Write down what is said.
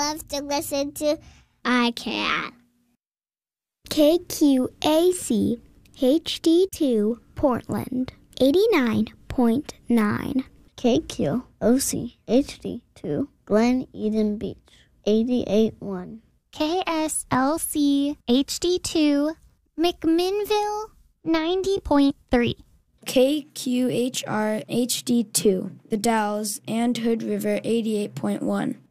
love to listen to iCat. KQAC HD2 Portland 89.9. KQOC HD2 Glen Eden Beach 88.1. KSLC HD2 McMinnville 90.3. KQHR HD2 The Dalles and Hood River 88.1.